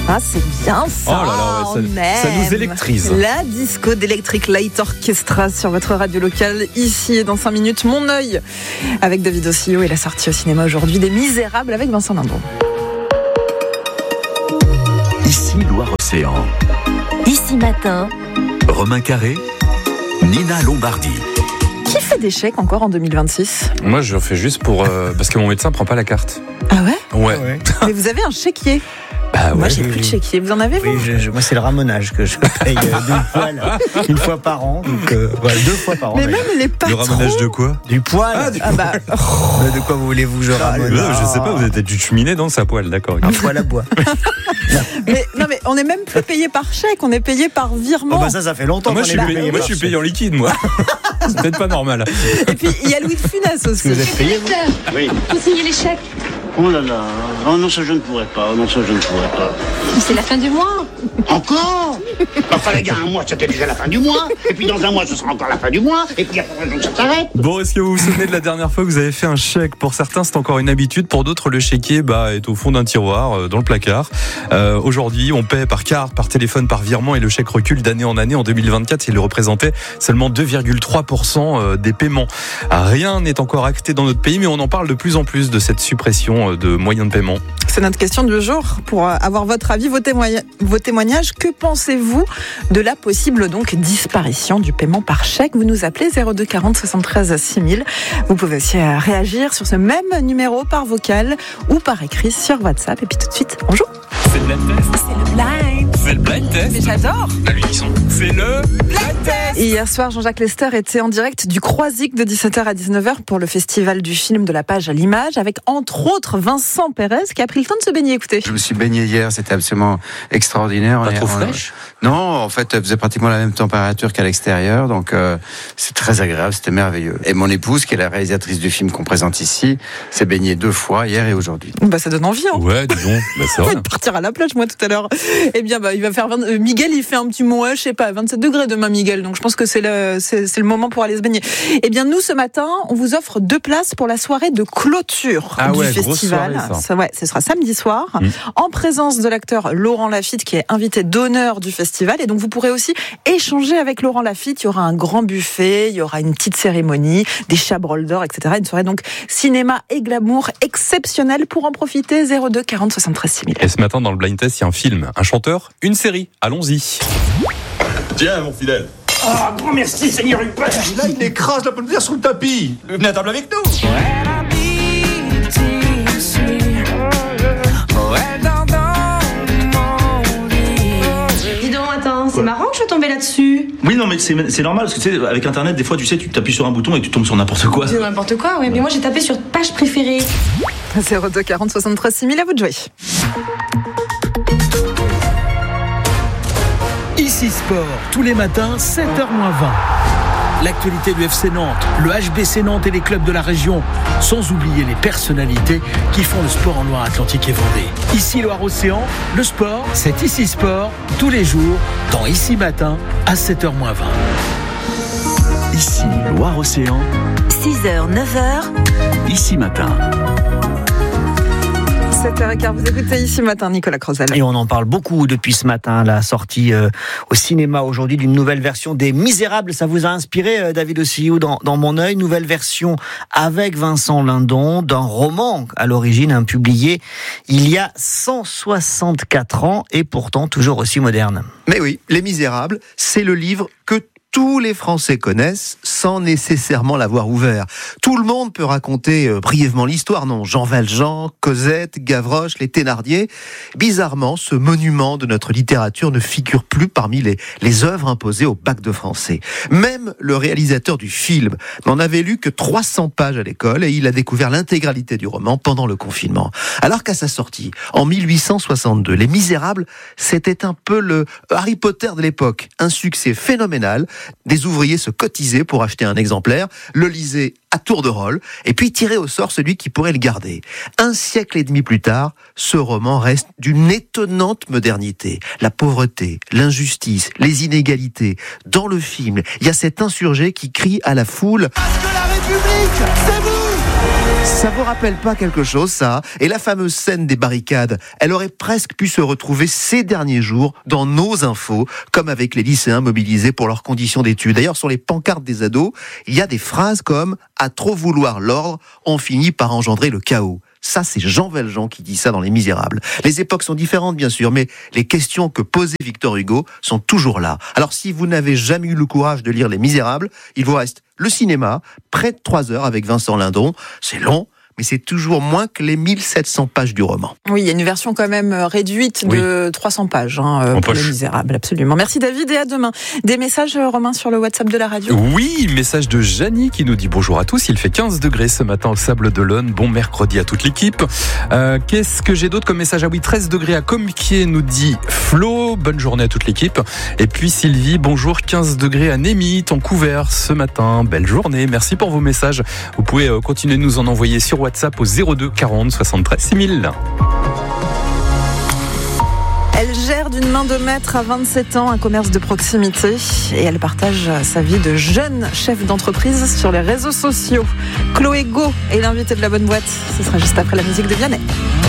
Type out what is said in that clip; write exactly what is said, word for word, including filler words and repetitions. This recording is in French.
Ah, c'est bien ça. Oh là là, ouais, ça, ça nous électrise. La disco d'Electric Light Orchestra sur votre radio locale. Ici, et dans cinq minutes, Mon œil avec David Ossio et la sortie au cinéma aujourd'hui des Misérables avec Vincent Lindon. Ici, Loire-Océan. Ici matin, Romain Carré, Nina Lombardi. Qui fait des chèques encore en deux mille vingt-six ? Moi, je le fais juste pour euh, parce que mon médecin prend pas la carte. Ah ouais ? Ouais. Ah ouais. Mais vous avez un chéquier. Bah Moi, ouais. j'ai oui, plus de oui. chéquier. Vous en avez, vous ? Oui, je, je, moi c'est le ramonage que je paye euh, du poil une fois par an, donc euh, voilà, deux fois par an. Mais d'ailleurs. même les patrons. Le ramonage de quoi ? Du poil. Ah, du- Ah bah, Mais de quoi vous voulez-vous que je ramone Non, je sais pas, vous êtes peut-être du cheminée dans sa poile, d'accord. Un poil à bois. mais, non mais on n'est même plus payé par chèque, on est payé par virement. Oh bah ça, ça fait longtemps Moi, qu'on je est suis pas payé, payé moi, je par suis payé chèque. en liquide, moi. C'est peut-être pas normal. Et puis il y a Louis de Funès aussi. Vous êtes payé, vous ? Oui. Faut signer les chèques. Oh là là. Oh non, ça je ne pourrais pas. Oh non, ça je ne pourrais pas. C'est la fin du mois. Encore ? Enfin, les gars, un mois, c'était déjà la fin du mois. Et puis dans un mois, ce sera encore la fin du mois. Et puis après, donc ça s'arrête. Bon, est-ce que vous vous souvenez de la dernière fois que vous avez fait un chèque ? Pour certains, c'est encore une habitude. Pour d'autres, le chéquier bah, est au fond d'un tiroir, euh, dans le placard. Euh, aujourd'hui, on paie par carte, par téléphone, par virement, et le chèque recule d'année en année. En deux mille vingt-quatre, il représentait seulement deux virgule trois pour cent des paiements. Rien n'est encore acté dans notre pays, mais on en parle de plus en plus de cette suppression de moyens de paiement. C'est notre question du jour. Pour avoir votre avis, vos, témoigna- vos témoignages, que pensez-vous de la possible donc disparition du paiement par chèque ? Vous nous appelez zéro deux quarante soixante-treize six mille. Vous pouvez aussi réagir sur ce même numéro par vocal ou par écrit sur WhatsApp. Et puis tout de suite, on joue. C'est le blind test. C'est le blind. C'est le blind test. Mais j'adore. À l'unisson. C'est le blind test. Et hier soir, Jean-Jacques Lester était en direct du Croisic de dix-sept heures à dix-neuf heures pour le festival du film de la page à l'image, avec entre autres Vincent Pérez qui a pris le temps de se baigner. Écoutez. Je me suis baigné hier, c'était absolument extraordinaire. Pas On est- trop on- fraîche ? Non, en fait, elle faisait pratiquement la même température qu'à l'extérieur, donc euh, c'est très agréable, c'était merveilleux. Et mon épouse, qui est la réalisatrice du film qu'on présente ici, s'est baignée deux fois, hier et aujourd'hui. Bah, ça donne envie, hein. Ouais, dis donc. Bah, c'est On vrai. va partir à la plage, moi, tout à l'heure. Eh bien, bah, il va faire vingt... euh, Miguel, il fait un petit mot, je sais pas, vingt-sept degrés demain, Miguel. Donc, je pense que c'est le, c'est, c'est le moment pour aller se baigner. Eh bien, nous, ce matin, on vous offre deux places pour la soirée de clôture Ah du ouais, grosse festival. soirée, ça. Ça, ouais, ce sera samedi soir, Mmh. en présence de l'acteur Laurent Lafitte, qui est invité d'honneur du festival. Et donc, vous pourrez aussi échanger avec Laurent Lafitte. Il y aura un grand buffet, il y aura une petite cérémonie, des chabroles d'or, et cetera. Une soirée donc cinéma et glamour exceptionnelle. Pour en profiter, zéro deux quarante soixante-treize six mille. Et ce matin, dans le blind test, il y a un film, un chanteur, une série. Allons-y. Tiens, mon fidèle. Ah, grand merci, Seigneur Hubert. Là, il écrase la pomme de terre sous le tapis. Venez à table avec nous. Dis donc, attends, c'est marrant que je sois tombée là-dessus. Oui, non, mais c'est, c'est normal, parce que tu sais, avec Internet, des fois, tu sais, tu t'appuies sur un bouton et tu tombes sur n'importe quoi. C'est n'importe quoi, ouais. Mais moi, j'ai tapé sur page préférée. zéro deux quarante soixante-treize six mille, à vous de jouer. Ici Sport, tous les matins, sept heures moins vingt. L'actualité du F C Nantes, le H B C Nantes et les clubs de la région, sans oublier les personnalités qui font le sport en Loire-Atlantique et Vendée. Ici Loire-Océan, le sport, c'est Ici Sport, tous les jours, dans Ici Matin, à sept heures moins vingt. Ici, Loire-Océan, six heures neuf heures. Ici Matin. sept heures quinze, vous écoutez Ici Matin, Nicolas Crozel. Et on en parle beaucoup depuis ce matin, la sortie euh, au cinéma aujourd'hui d'une nouvelle version des Misérables. Ça vous a inspiré, euh, David Ossio, dans, dans Mon œil, nouvelle version avec Vincent Lindon d'un roman à l'origine, hein, publié il y a cent soixante-quatre ans et pourtant toujours aussi moderne. Mais oui, Les Misérables, c'est le livre que tous les Français connaissent sans nécessairement l'avoir ouvert. Tout le monde peut raconter euh, brièvement l'histoire, non ? Jean Valjean, Cosette, Gavroche, les Thénardier. Bizarrement, ce monument de notre littérature ne figure plus parmi les, les œuvres imposées au bac de français. Même le réalisateur du film n'en avait lu que trois cents pages à l'école et il a découvert l'intégralité du roman pendant le confinement. Alors qu'à sa sortie, en mille huit cent soixante-deux, Les Misérables, c'était un peu le Harry Potter de l'époque. Un succès phénoménal. Des ouvriers se cotisaient pour acheter un exemplaire, le lisaient à tour de rôle, et puis tiraient au sort celui qui pourrait le garder. Un siècle et demi plus tard, ce roman reste d'une étonnante modernité. La pauvreté, l'injustice, les inégalités. Dans le film, il y a cet insurgé qui crie à la foule « Parce que la République, c'est vous !» Ça vous rappelle pas quelque chose, ça? Et la fameuse scène des barricades, elle aurait presque pu se retrouver ces derniers jours dans nos infos, comme avec les lycéens mobilisés pour leurs conditions d'études. D'ailleurs, sur les pancartes des ados, il y a des phrases comme « À trop vouloir l'ordre, on finit par engendrer le chaos ». Ça, c'est Jean Valjean qui dit ça dans Les Misérables. Les époques sont différentes, bien sûr, mais les questions que posait Victor Hugo sont toujours là. Alors, si vous n'avez jamais eu le courage de lire Les Misérables, il vous reste le cinéma, près de trois heures avec Vincent Lindon. C'est long, mais c'est toujours moins que les mille sept cents pages du roman. Oui, il y a une version quand même réduite de oui. trois cents pages hein, pour poche. Les Misérables, absolument. Merci David et à demain. Des messages, Romain, sur le WhatsApp de la radio? Oui, message de Janie qui nous dit bonjour à tous. Il fait quinze degrés ce matin au Sable d'Olonne. Bon mercredi à toute l'équipe. Euh, qu'est-ce que j'ai d'autre comme message? Ah oui, treize degrés à Compiègne, nous dit Flo. Bonne journée à toute l'équipe. Et puis Sylvie, bonjour, quinze degrés à Némy, en couvert ce matin. Belle journée. Merci pour vos messages. Vous pouvez continuer de nous en envoyer sur WhatsApp au zéro deux quarante soixante-treize six mille. Elle gère d'une main de maître à vingt-sept ans un commerce de proximité et elle partage sa vie de jeune chef d'entreprise sur les réseaux sociaux. Chloé Go est l'invitée de la Bonne Boîte. Ce sera juste après la musique de Vianney.